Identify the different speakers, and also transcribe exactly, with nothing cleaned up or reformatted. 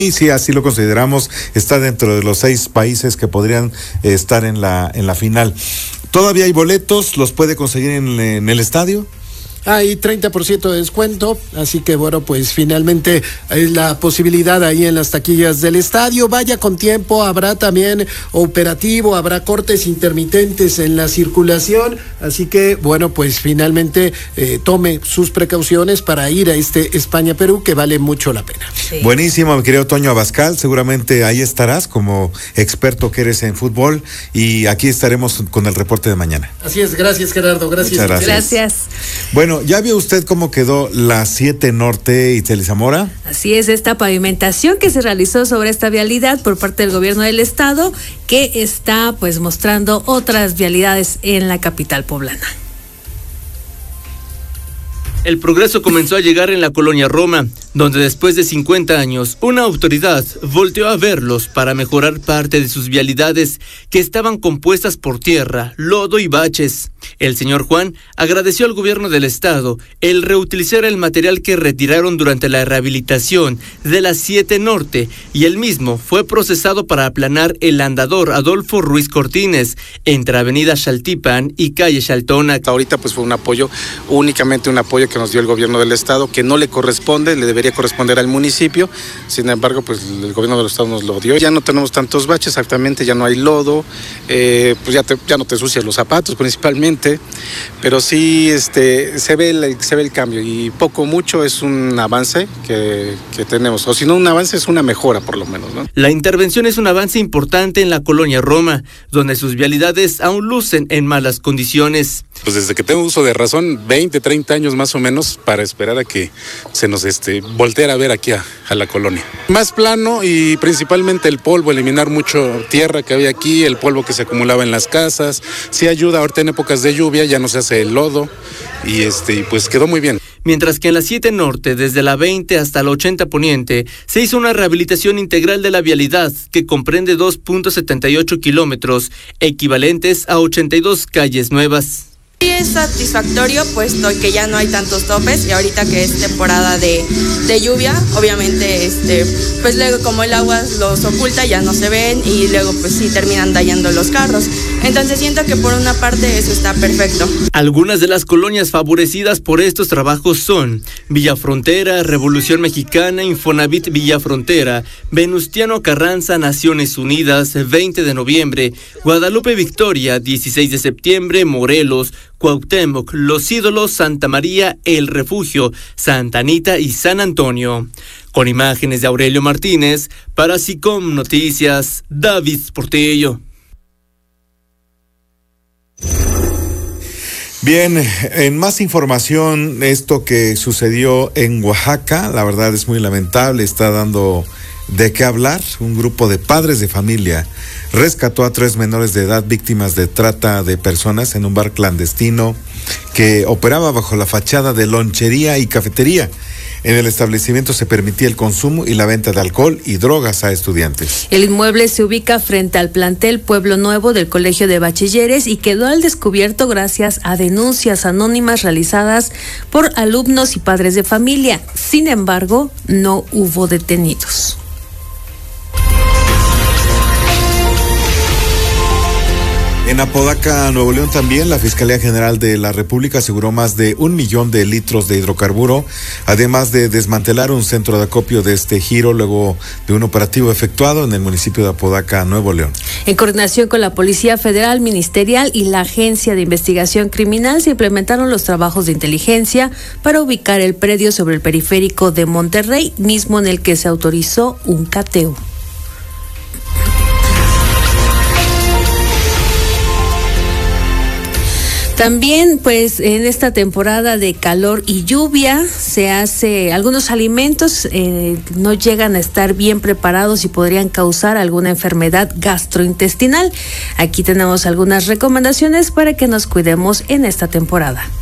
Speaker 1: Y si así lo consideramos, está dentro de los seis países que podrían eh, estar en la en la final. ¿Todavía hay boletos? ¿Los puede conseguir en, en el estadio?
Speaker 2: Hay treinta por ciento de descuento, así que bueno, pues finalmente es la posibilidad ahí en las taquillas del estadio. Vaya con tiempo, habrá también operativo, habrá cortes intermitentes en la circulación, así que bueno, pues finalmente eh, tome sus precauciones para ir a este España-Perú, que vale mucho la pena.
Speaker 1: Sí. Buenísimo, mi querido Toño Abascal, seguramente ahí estarás como experto que eres en fútbol y aquí estaremos con el reporte de mañana.
Speaker 2: Así es, gracias Gerardo, gracias.
Speaker 3: Muchas gracias. Gracias.
Speaker 1: Bueno, ¿ya vio usted cómo quedó la siete Norte, Itzel Zamora?
Speaker 3: Así es, esta pavimentación que se realizó sobre esta vialidad por parte del gobierno del estado, que está pues mostrando otras vialidades en la capital poblana.
Speaker 4: El progreso comenzó a llegar en la colonia Roma, donde después de cincuenta años, una autoridad volteó a verlos para mejorar parte de sus vialidades que estaban compuestas por tierra, lodo y baches. El señor Juan agradeció al gobierno del estado el reutilizar el material que retiraron durante la rehabilitación de la siete Norte y el mismo fue procesado para aplanar el andador Adolfo Ruiz Cortines entre avenida Xaltipan y calle Xaltónac.
Speaker 5: Ahorita pues fue un apoyo, únicamente un apoyo que nos dio el gobierno del estado, que no le corresponde, le debería corresponder al municipio, sin embargo pues el gobierno del estado nos lo dio. Ya no tenemos tantos baches, exactamente, ya no hay lodo, eh, pues ya, te, ya no te ensucias los zapatos principalmente, pero sí este, se, ve el, se ve el cambio y poco mucho es un avance que, que tenemos, o si no un avance es una mejora por lo menos, ¿no?
Speaker 4: La intervención es un avance importante en la colonia Roma, donde sus vialidades aún lucen en malas condiciones.
Speaker 6: Pues desde que tengo uso de razón, veinte, treinta años más o menos, para esperar a que se nos este, volteara a ver aquí a, a la colonia. Más plano y principalmente el polvo, eliminar mucho tierra que había aquí, el polvo que se acumulaba en las casas. Sí ayuda, ahorita en épocas de lluvia ya no se hace el lodo y este pues quedó muy bien.
Speaker 4: Mientras que en la siete Norte, desde la veinte hasta la ochenta Poniente, se hizo una rehabilitación integral de la vialidad que comprende dos punto setenta y ocho kilómetros, equivalentes a ochenta y dos calles nuevas.
Speaker 7: Sí es satisfactorio, puesto que ya no hay tantos topes y ahorita que es temporada de, de lluvia, obviamente este, pues luego como el agua los oculta ya no se ven y luego pues sí terminan dañando los carros. Entonces siento que por una parte eso está perfecto.
Speaker 4: Algunas de las colonias favorecidas por estos trabajos son Villa Frontera, Revolución Mexicana, Infonavit Villa Frontera, Venustiano Carranza, Naciones Unidas, veinte de noviembre, Guadalupe Victoria, dieciséis de septiembre, Morelos, Cuauhtémoc, Los Ídolos, Santa María, El Refugio, Santa Anita y San Antonio. Con imágenes de Aurelio Martínez, para SICOM Noticias, David Portillo.
Speaker 1: Bien, en más información, esto que sucedió en Oaxaca, la verdad es muy lamentable, está dando de qué hablar. Un grupo de padres de familia rescató a tres menores de edad víctimas de trata de personas en un bar clandestino que operaba bajo la fachada de lonchería y cafetería. En el establecimiento se permitía el consumo y la venta de alcohol y drogas a estudiantes.
Speaker 3: El inmueble se ubica frente al plantel Pueblo Nuevo del Colegio de Bachilleres y quedó al descubierto gracias a denuncias anónimas realizadas por alumnos y padres de familia. Sin embargo, no hubo detenidos.
Speaker 1: En Apodaca, Nuevo León, también la Fiscalía General de la República aseguró más de un millón de litros de hidrocarburo, además de desmantelar un centro de acopio de este giro luego de un operativo efectuado en el municipio de Apodaca, Nuevo León.
Speaker 3: En coordinación con la Policía Federal, Ministerial y la Agencia de Investigación Criminal se implementaron los trabajos de inteligencia para ubicar el predio sobre el periférico de Monterrey, mismo en el que se autorizó un cateo. También, pues, en esta temporada de calor y lluvia se hace, algunos alimentos eh, no llegan a estar bien preparados y podrían causar alguna enfermedad gastrointestinal. Aquí tenemos algunas recomendaciones para que nos cuidemos en esta temporada.